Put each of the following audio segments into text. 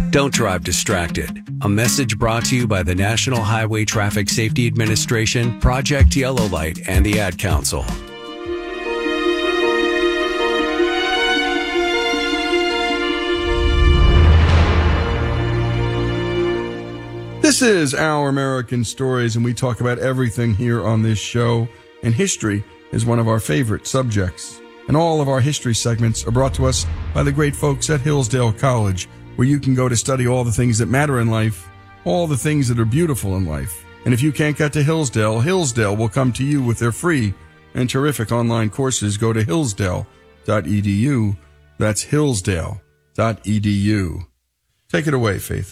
Don't drive distracted. A message brought to you by the National Highway Traffic Safety Administration, Project Yellow Light, and the Ad Council. This is Our American Stories, and we talk about everything here on this show, and history is one of our favorite subjects. And all of our history segments are brought to us by the great folks at Hillsdale College, where you can go to study all the things that matter in life, all the things that are beautiful in life. And if you can't get to Hillsdale, Hillsdale will come to you with their free and terrific online courses. Go to hillsdale.edu. That's hillsdale.edu. Take it away, Faith.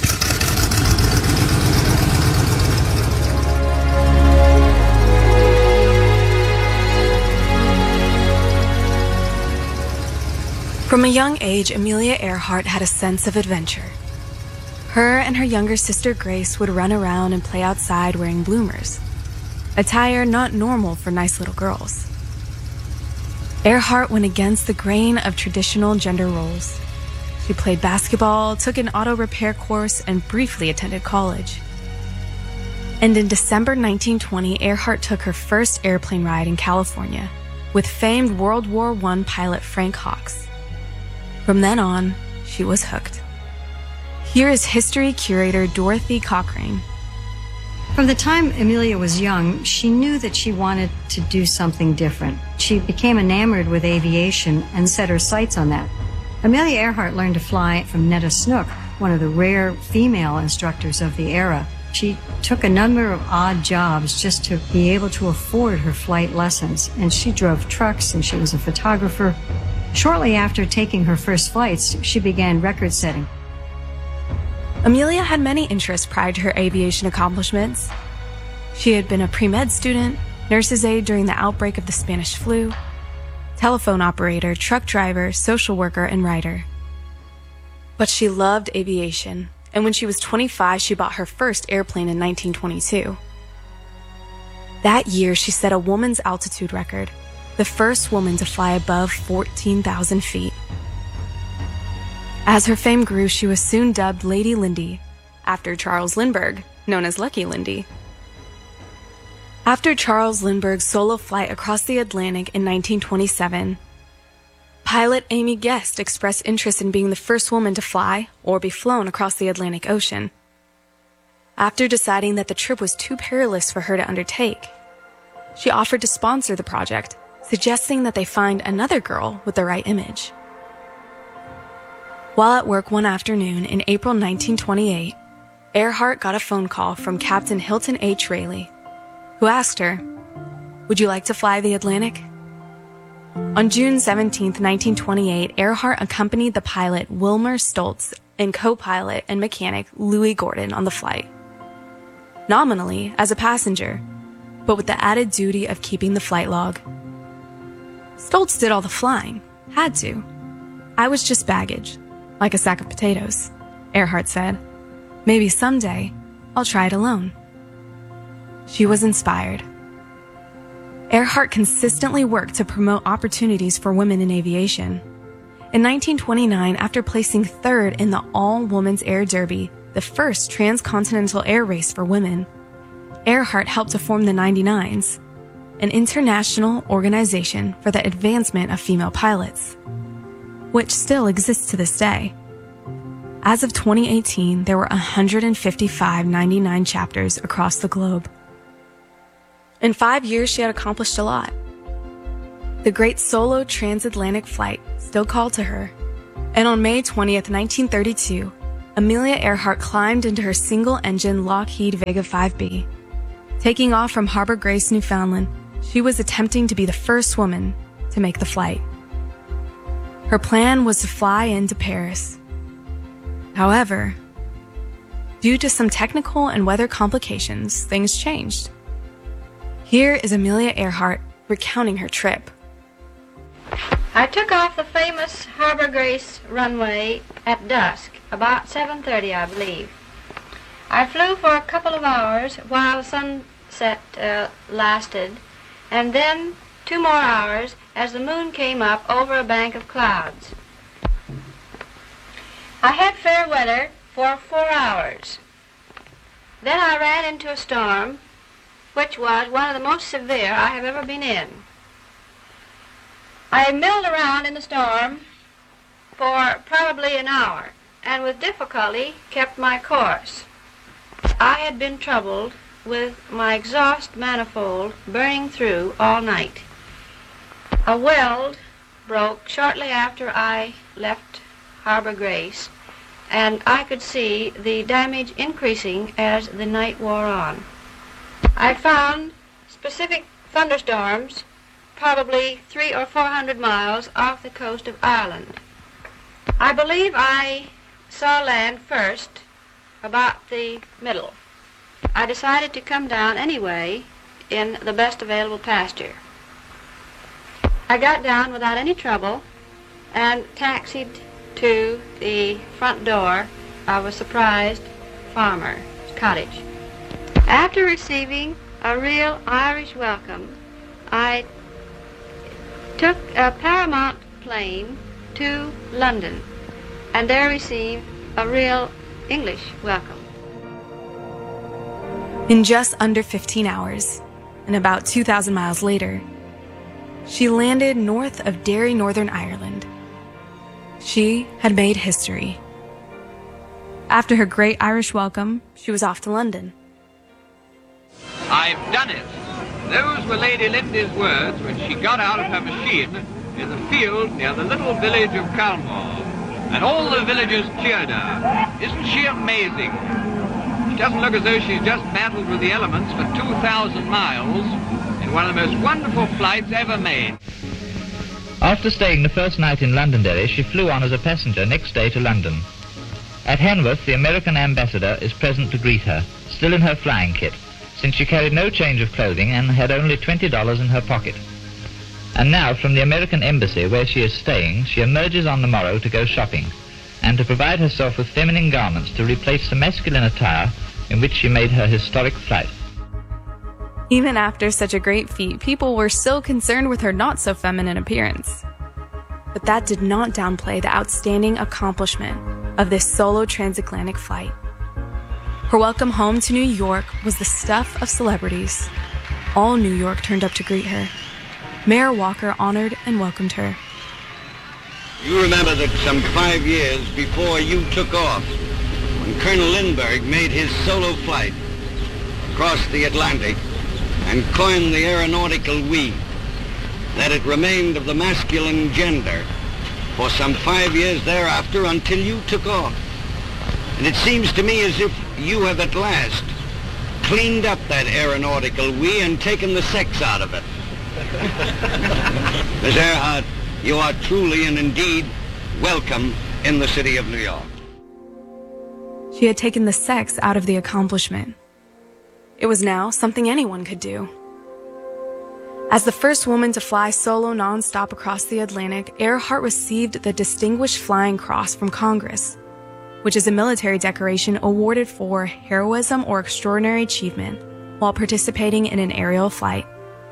From a young age, Amelia Earhart had a sense of adventure. Her and her younger sister Grace would run around and play outside wearing bloomers, attire not normal for nice little girls. Earhart went against the grain of traditional gender roles. She played basketball, took an auto repair course, and briefly attended college. And in December 1920, Earhart took her first airplane ride in California with famed World War I pilot Frank Hawks. From then on, she was hooked. Here is history curator Dorothy Cochrane. From the time Amelia was young, she knew that she wanted to do something different. She became enamored with aviation and set her sights on that. Amelia Earhart learned to fly from Netta Snook, one of the rare female instructors of the era. She took a number of odd jobs just to be able to afford her flight lessons, and she drove trucks and she was a photographer. Shortly after taking her first flights, she began record setting. Amelia had many interests prior to her aviation accomplishments. She had been a pre-med student, nurse's aide during the outbreak of the Spanish flu, telephone operator, truck driver, social worker, and writer. But she loved aviation, and when she was 25, she bought her first airplane in 1922. That year, she set a woman's altitude record, the first woman to fly above 14,000 feet. As her fame grew, she was soon dubbed Lady Lindy, after Charles Lindbergh, known as Lucky Lindy. After Charles Lindbergh's solo flight across the Atlantic in 1927, pilot Amy Guest expressed interest in being the first woman to fly or be flown across the Atlantic Ocean. After deciding that the trip was too perilous for her to undertake, she offered to sponsor the project, suggesting that they find another girl with the right image. While at work one afternoon in April 1928, Earhart got a phone call from Captain Hilton H. Rayleigh, who asked her, "Would you like to fly the Atlantic?" On June 17, 1928, Earhart accompanied the pilot Wilmer Stoltz and co-pilot and mechanic Louis Gordon on the flight, nominally as a passenger, but with the added duty of keeping the flight log. Stoltz did all the flying, had to. "I was just baggage, like a sack of potatoes," Earhart said. "Maybe someday I'll try it alone." She was inspired. Earhart consistently worked to promote opportunities for women in aviation. In 1929, after placing third in the all-women's air derby, the first transcontinental air race for women, Earhart helped to form the 99s, an international organization for the advancement of female pilots, which still exists to this day. As of 2018, there were 155 99 chapters across the globe. In 5 years, she had accomplished a lot. The great solo transatlantic flight still called to her, and on May 20th, 1932, Amelia Earhart climbed into her single-engine Lockheed Vega 5B. Taking off from Harbor Grace, Newfoundland, she was attempting to be the first woman to make the flight. Her plan was to fly into Paris. However, due to some technical and weather complications, things changed. Here is Amelia Earhart recounting her trip. I took off the famous Harbor Grace runway at dusk, about 7:30, I believe. I flew for a couple of hours while sunset lasted, and then 2 more hours as the moon came up over a bank of clouds. I had fair weather for 4 hours. Then I ran into a storm, which was one of the most severe I have ever been in. I milled around in the storm for probably an hour, and with difficulty kept my course. I had been troubled with my exhaust manifold burning through all night. A weld broke shortly after I left Harbor Grace, and I could see the damage increasing as the night wore on. I found specific thunderstorms probably 300 or 400 miles off the coast of Ireland. I believe I saw land first about the middle. I decided to come down anyway in the best available pasture. I got down without any trouble and taxied to the front door of a surprised farmer's cottage. After receiving a real Irish welcome, I took a Paramount plane to London and there received a real English welcome. In just under 15 hours, and about 2,000 miles later, she landed north of Derry, Northern Ireland. She had made history. After her great Irish welcome, she was off to London. I've done it. Those were Lady Lindy's words when she got out of her machine in the field near the little village of Calmore. And all the villagers cheered her. Isn't she amazing? She doesn't look as though she's just battled with the elements for 2,000 miles in one of the most wonderful flights ever made. After staying the first night in Londonderry, she flew on as a passenger next day to London. At Henworth, the American ambassador is present to greet her, still in her flying kit, since she carried no change of clothing and had only $20 in her pocket. And now, from the American embassy where she is staying, she emerges on the morrow to go shopping, and to provide herself with feminine garments to replace the masculine attire in which she made her historic flight. Even after such a great feat, people were still concerned with her not-so-feminine appearance. But that did not downplay the outstanding accomplishment of this solo transatlantic flight. Her welcome home to New York was the stuff of celebrities. All New York turned up to greet her. Mayor Walker honored and welcomed her. You remember that some 5 years before you took off, when Colonel Lindbergh made his solo flight across the Atlantic and coined the aeronautical we, that it remained of the masculine gender for some 5 years thereafter until you took off. And it seems to me as if you have at last cleaned up that aeronautical we and taken the sex out of it. Miss Earhart, you are truly and indeed welcome in the city of New York. She had taken the sex out of the accomplishment. It was now something anyone could do. As the first woman to fly solo non-stop across the Atlantic, Earhart received the Distinguished Flying Cross from Congress, which is a military decoration awarded for heroism or extraordinary achievement while participating in an aerial flight.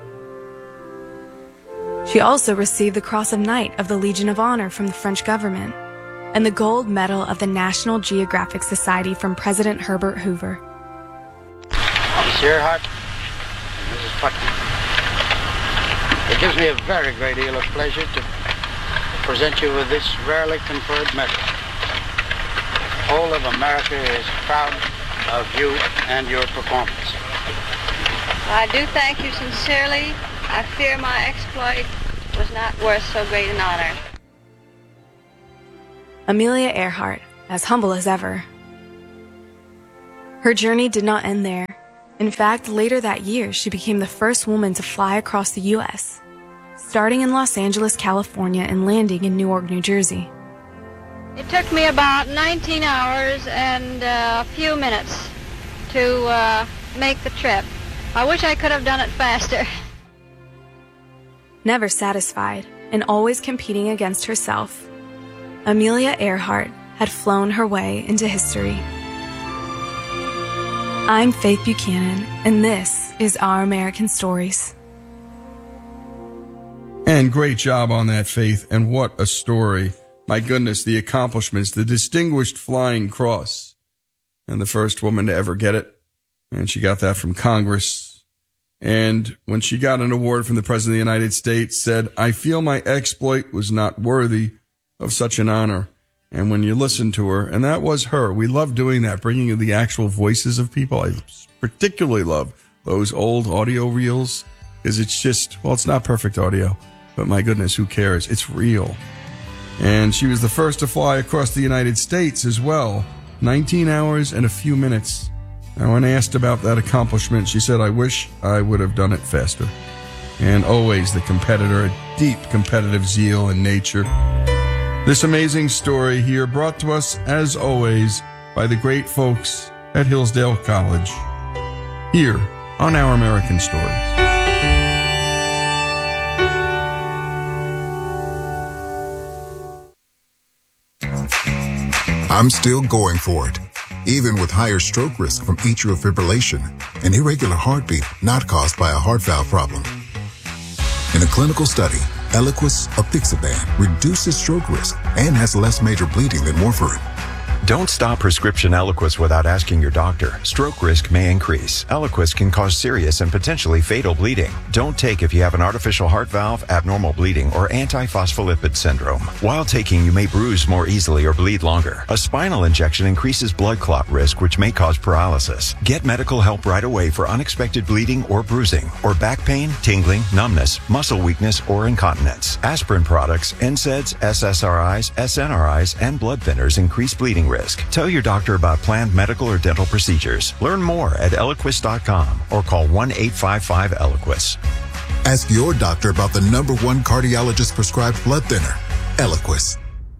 She also received the Cross of Knight of the Legion of Honor from the French government and the Gold Medal of the National Geographic Society from President Herbert Hoover. Miss Earhart, Mrs. Putnam, it gives me a very great deal of pleasure to present you with this rarely conferred medal. The whole of America is proud of you and your performance. I do thank you sincerely. I fear my exploit was not worth so great an honor. Amelia Earhart, as humble as ever. Her journey did not end there. In fact, later that year, she became the first woman to fly across the U.S., starting in Los Angeles, California, and landing in Newark, New Jersey. It took me about 19 hours and a few minutes to make the trip. I wish I could have done it faster. Never satisfied and always competing against herself, Amelia Earhart had flown her way into history. I'm Faith Buchanan, and this is Our American Stories. And great job on that, Faith. And what a story. my goodness, the accomplishments, the Distinguished Flying Cross, and the first woman to ever get it. And she got that from Congress. And when she got an award from the President of the United States, said, "I feel my exploit was not worthy of such an honor." And when you listen to her, and that was her, we love doing that, bringing you the actual voices of people. I particularly love those old audio reels, because it's just, well, it's not perfect audio, but my goodness, who cares? It's real. And she was the first to fly across the United States as well, 19 hours and a few minutes. And when asked about that accomplishment, she said, "I wish I would have done it faster." And always the competitor, a deep competitive zeal in nature. This amazing story here brought to us, as always, by the great folks at Hillsdale College, here on Our American Stories. I'm still going for it, even with higher stroke risk from atrial fibrillation, an irregular heartbeat not caused by a heart valve problem. In a clinical study, Eliquis apixaban reduces stroke risk and has less major bleeding than warfarin. Don't stop prescription Eliquis without asking your doctor. Stroke risk may increase. Eliquis can cause serious and potentially fatal bleeding. Don't take if you have an artificial heart valve, abnormal bleeding, or antiphospholipid syndrome. While taking, you may bruise more easily or bleed longer. A spinal injection increases blood clot risk, which may cause paralysis. Get medical help right away for unexpected bleeding or bruising, or back pain, tingling, numbness, muscle weakness, or incontinence. Aspirin products, NSAIDs, SSRIs, SNRIs, and blood thinners increase bleeding risk. Tell your doctor about planned medical or dental procedures. Learn more at Eliquis.com or call 1-855-ELIQUIS. Ask your doctor about the #1 cardiologist prescribed blood thinner, Eliquis.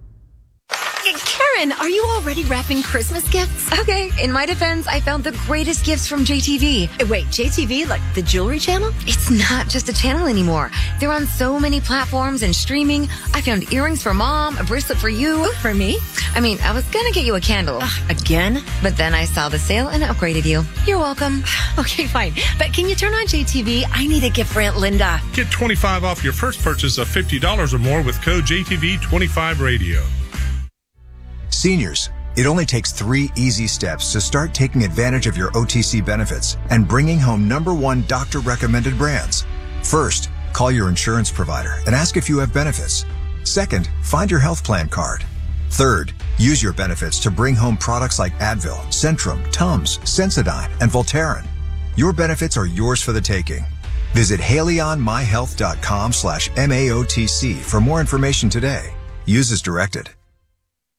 Karen, are you already wrapping Christmas gifts? Okay, in my defense, I found the greatest gifts from JTV. Wait, JTV? Like the jewelry channel? It's not just a channel anymore. They're on so many platforms and streaming. I found earrings for Mom, a bracelet for you. Ooh, for me? I mean, I was gonna get you a candle. Again? But then I saw the sale and upgraded you. You're welcome. Okay, fine. But can you turn on JTV? I need a gift for Aunt Linda. Get 25 off your first purchase of $50 or more with code JTV25Radio. Seniors, it only takes 3 easy steps to start taking advantage of your OTC benefits and bringing home #1 doctor-recommended brands. First, call your insurance provider and ask if you have benefits. Second, find your health plan card. Third, use your benefits to bring home products like Advil, Centrum, Tums, Sensodyne, and Voltaren. Your benefits are yours for the taking. Visit HaleyOnMyHealth.com/MAOTC for more information today. Use as directed.